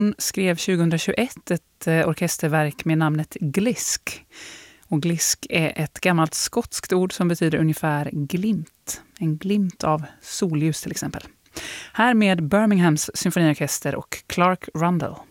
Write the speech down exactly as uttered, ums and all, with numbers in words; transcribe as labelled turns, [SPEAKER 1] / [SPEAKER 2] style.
[SPEAKER 1] Hon skrev tjugohundratjugoett ett eh, orkesterverk med namnet Glisk. Och glisk är ett gammalt skotskt ord som betyder ungefär glimt. En glimt av solljus till exempel. Här med Birminghams symfoniorkester och Clark Rundle.